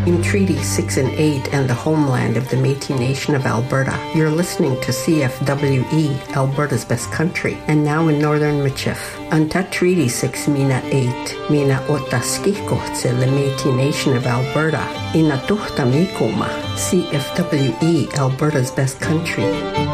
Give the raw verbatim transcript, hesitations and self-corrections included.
in Treaty six and eight and the homeland of the Métis Nation of Alberta. You're listening to C F W E, Alberta's Best Country, and now in Northern Michif. Anta Treaty six Mina eight, Mina Otaskiko tse the Métis Nation of Alberta, Ina Tuhta Mikoma, C F W E, Alberta's Best Country.